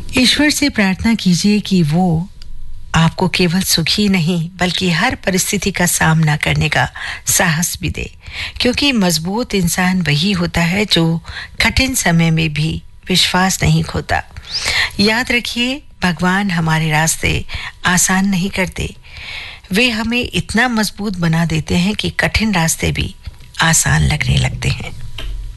ईश्वर से प्रार्थना कीजिए कि वो आपको केवल सुख ही नहीं बल्कि हर परिस्थिति का सामना करने का साहस भी दे, क्योंकि मजबूत इंसान वही होता है जो कठिन समय में भी विश्वास नहीं खोता। याद रखिए, भगवान हमारे रास्ते आसान नहीं करते, वे हमें इतना मजबूत बना देते हैं कि कठिन रास्ते भी आसान लगने लगते हैं।